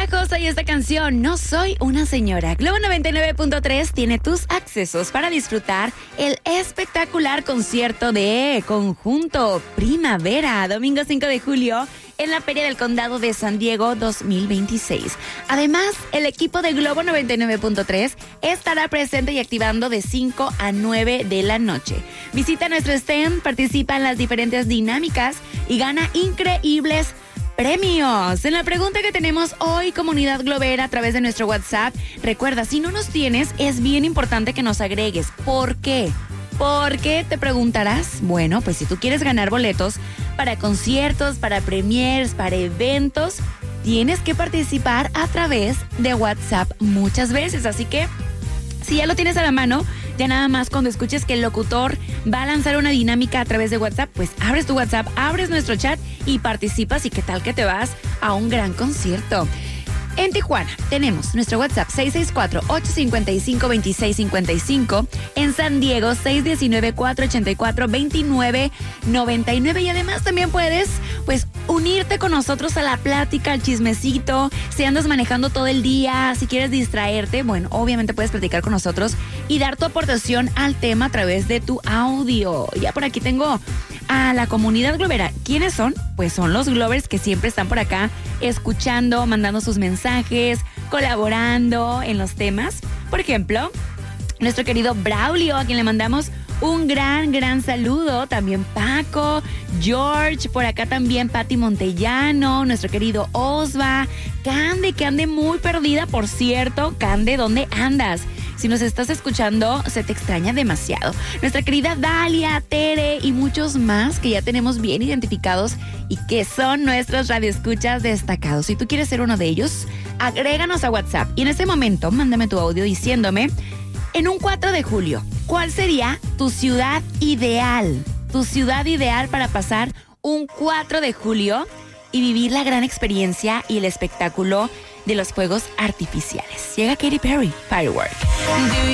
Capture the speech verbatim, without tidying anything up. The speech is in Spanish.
Pegajosa y esta canción, No Soy Una Señora. Globo noventa y nueve punto tres tiene tus accesos para disfrutar el espectacular concierto de Conjunto Primavera, domingo cinco de julio, en la Feria del Condado de San Diego dos mil veintiséis. Además, el equipo de Globo noventa y nueve punto tres estará presente y activando de cinco a nueve de la noche. Visita nuestro stand, participa en las diferentes dinámicas y gana increíbles premios. En la pregunta que tenemos hoy, comunidad globera, a través de nuestro WhatsApp, recuerda, si no nos tienes, es bien importante que nos agregues. ¿Por qué? ¿Por qué? Te preguntarás. Bueno, pues si tú quieres ganar boletos para conciertos, para premiers, para eventos, tienes que participar a través de WhatsApp muchas veces. Así que, si ya lo tienes a la mano, ya nada más cuando escuches que el locutor va a lanzar una dinámica a través de WhatsApp, pues abres tu WhatsApp, abres nuestro chat y participas, y qué tal que te vas a un gran concierto. En Tijuana tenemos nuestro WhatsApp seis seis cuatro, ocho cinco cinco, dos seis cinco cinco. En San Diego seis uno nueve, cuatro ocho cuatro, dos nueve nueve nueve. Y además también puedes pues unirte con nosotros a la plática, al chismecito. Si andas manejando todo el día, si quieres distraerte, bueno, obviamente puedes platicar con nosotros y dar tu aportación al tema a través de tu audio. Ya por aquí tengo a la comunidad globera. ¿Quiénes son? Pues son los Glovers que siempre están por acá escuchando, mandando sus mensajes, colaborando en los temas. Por ejemplo, nuestro querido Braulio, a quien le mandamos un gran, gran saludo. También Paco, George, por acá también Pati Montellano, nuestro querido Osva, Cande, que ande muy perdida, por cierto. Cande, ¿dónde andas? Si nos estás escuchando, se te extraña demasiado. Nuestra querida Dalia, Tere y muchos más que ya tenemos bien identificados y que son nuestros radioescuchas destacados. Si tú quieres ser uno de ellos, agréganos a WhatsApp y en este momento mándame tu audio diciéndome, en un cuatro de julio, ¿cuál sería tu ciudad ideal? Tu ciudad ideal para pasar un cuatro de julio y vivir la gran experiencia y el espectáculo de los fuegos artificiales. Llega Katy Perry, Firework.